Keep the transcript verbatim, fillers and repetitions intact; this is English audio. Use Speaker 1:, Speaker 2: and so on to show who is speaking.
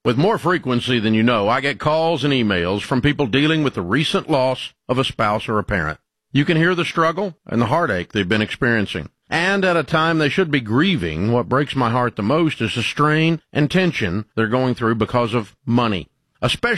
Speaker 1: With more frequency than you know, I get calls and emails from people dealing with the recent loss of a spouse or a parent. You can hear the struggle and the heartache they've been experiencing. And at a time they should be grieving, what breaks my heart the most is the strain and tension they're going through because of money, especially